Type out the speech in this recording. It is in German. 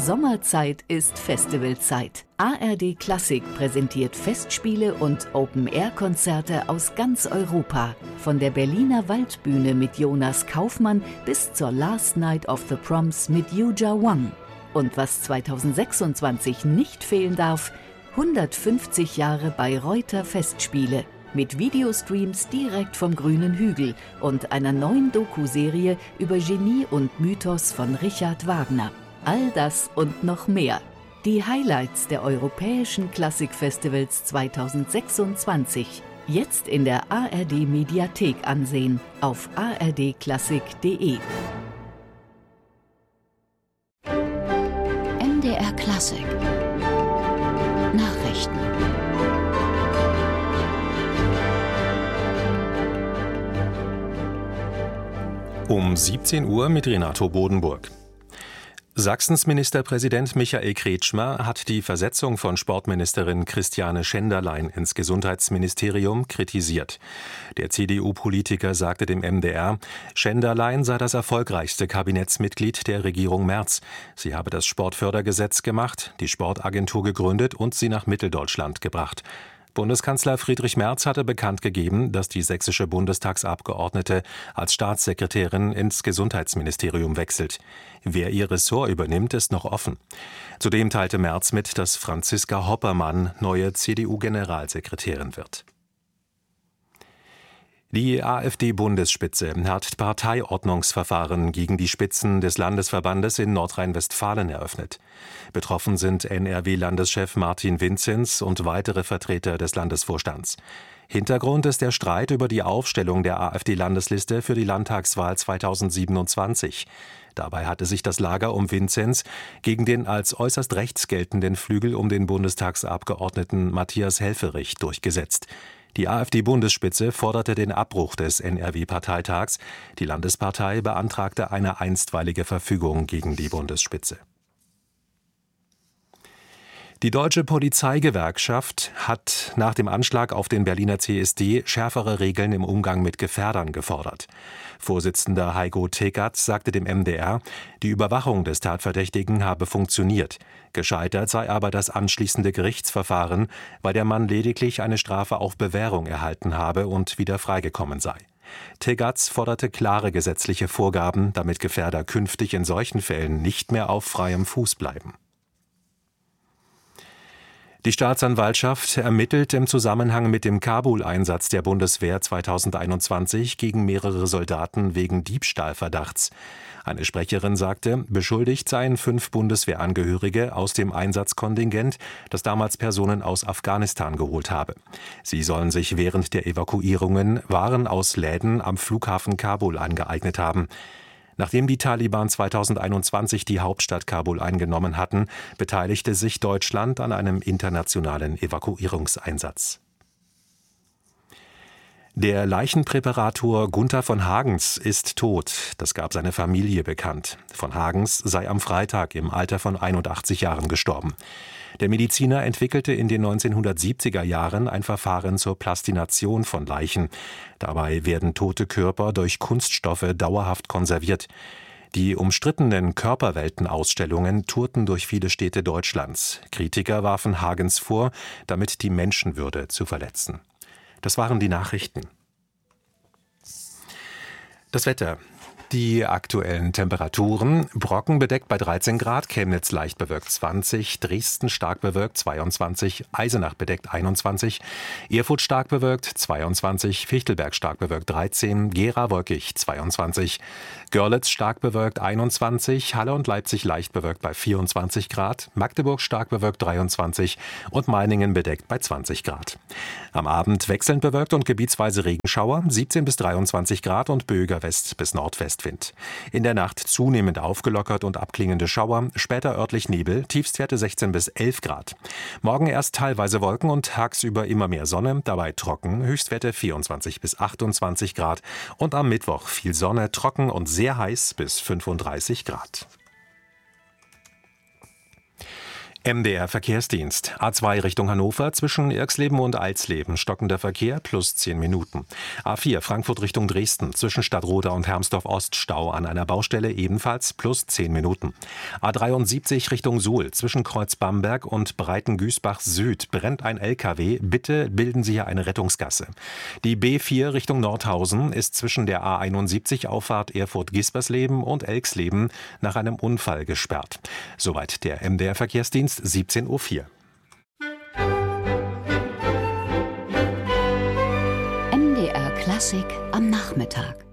Sommerzeit ist Festivalzeit. ARD Klassik präsentiert Festspiele und Open-Air-Konzerte aus ganz Europa. Von der Berliner Waldbühne mit Jonas Kaufmann bis zur Last Night of the Proms mit Yuja Wang. Und was 2026 nicht fehlen darf, 150 Jahre Bayreuther Festspiele. Mit Videostreams direkt vom grünen Hügel und einer neuen Doku-Serie über Genie und Mythos von Richard Wagner. All das und noch mehr. Die Highlights der Europäischen Klassikfestivals 2026. Jetzt in der ARD Mediathek ansehen auf ardklassik.de. MDR Klassik Nachrichten. Um 17 Uhr mit Renato Bodenburg. Sachsens Ministerpräsident Michael Kretschmer hat die Versetzung von Sportministerin Christiane Schenderlein ins Gesundheitsministerium kritisiert. Der CDU-Politiker sagte dem MDR, Schenderlein sei das erfolgreichste Kabinettsmitglied der Regierung Merz. Sie habe das Sportfördergesetz gemacht, die Sportagentur gegründet und sie nach Mitteldeutschland gebracht. Bundeskanzler Friedrich Merz hatte bekannt gegeben, dass die sächsische Bundestagsabgeordnete als Staatssekretärin ins Gesundheitsministerium wechselt. Wer ihr Ressort übernimmt, ist noch offen. Zudem teilte Merz mit, dass Franziska Hoppermann neue CDU-Generalsekretärin wird. Die AfD-Bundesspitze hat Parteiordnungsverfahren gegen die Spitzen des Landesverbandes in Nordrhein-Westfalen eröffnet. Betroffen sind NRW-Landeschef Martin Vinzenz und weitere Vertreter des Landesvorstands. Hintergrund ist der Streit über die Aufstellung der AfD-Landesliste für die Landtagswahl 2027. Dabei hatte sich das Lager um Vinzenz gegen den als äußerst rechts geltenden Flügel um den Bundestagsabgeordneten Matthias Helfferich durchgesetzt. Die AfD-Bundesspitze forderte den Abbruch des NRW-Parteitags. Die Landespartei beantragte eine einstweilige Verfügung gegen die Bundesspitze. Die Deutsche Polizeigewerkschaft hat nach dem Anschlag auf den Berliner CSD schärfere Regeln im Umgang mit Gefährdern gefordert. Vorsitzender Heiko Tegatz sagte dem MDR, die Überwachung des Tatverdächtigen habe funktioniert. Gescheitert sei aber das anschließende Gerichtsverfahren, weil der Mann lediglich eine Strafe auf Bewährung erhalten habe und wieder freigekommen sei. Tegatz forderte klare gesetzliche Vorgaben, damit Gefährder künftig in solchen Fällen nicht mehr auf freiem Fuß bleiben. Die Staatsanwaltschaft ermittelt im Zusammenhang mit dem Kabul-Einsatz der Bundeswehr 2021 gegen mehrere Soldaten wegen Diebstahlverdachts. Eine Sprecherin sagte, beschuldigt seien 5 Bundeswehrangehörige aus dem Einsatzkontingent, das damals Personen aus Afghanistan geholt habe. Sie sollen sich während der Evakuierungen Waren aus Läden am Flughafen Kabul angeeignet haben. Nachdem die Taliban 2021 die Hauptstadt Kabul eingenommen hatten, beteiligte sich Deutschland an einem internationalen Evakuierungseinsatz. Der Leichenpräparator Gunther von Hagens ist tot. Das gab seine Familie bekannt. Von Hagens sei am Freitag im Alter von 81 Jahren gestorben. Der Mediziner entwickelte in den 1970er Jahren ein Verfahren zur Plastination von Leichen. Dabei werden tote Körper durch Kunststoffe dauerhaft konserviert. Die umstrittenen Körperweltenausstellungen tourten durch viele Städte Deutschlands. Kritiker warfen Hagens vor, damit die Menschenwürde zu verletzen. Das waren die Nachrichten. Das Wetter. Die aktuellen Temperaturen: Brocken bedeckt bei 13 Grad, Chemnitz leicht bewölkt 20, Dresden stark bewölkt 22, Eisenach bedeckt 21, Erfurt stark bewölkt 22, Fichtelberg stark bewölkt 13, Gera wolkig 22, Görlitz stark bewölkt 21, Halle und Leipzig leicht bewölkt bei 24 Grad, Magdeburg stark bewölkt 23 und Meiningen bedeckt bei 20 Grad. Am Abend wechselnd bewölkt und gebietsweise Regenschauer, 17 bis 23 Grad und böiger West- bis Nordwestwind. In der Nacht zunehmend aufgelockert und abklingende Schauer, später örtlich Nebel, Tiefstwerte 16 bis 11 Grad. Morgen erst teilweise Wolken und tagsüber immer mehr Sonne, dabei trocken, Höchstwerte 24 bis 28 Grad. Und am Mittwoch viel Sonne, trocken und sehr heiß bis 35 Grad. MDR Verkehrsdienst. A2 Richtung Hannover zwischen Irxleben und Alsleben. Stockender Verkehr plus 10 Minuten. A4 Frankfurt Richtung Dresden. Zwischen Stadtroda und Hermsdorf Ost Stau an einer Baustelle ebenfalls plus 10 Minuten. A73 Richtung Suhl. Zwischen Kreuz Bamberg und Breitengüßbach Süd brennt ein LKW. Bitte bilden Sie hier eine Rettungsgasse. Die B4 Richtung Nordhausen ist zwischen der A71 Auffahrt Erfurt-Gispersleben und Elxleben nach einem Unfall gesperrt. Soweit der MDR Verkehrsdienst. 17:04 Uhr. MDR Klassik am Nachmittag.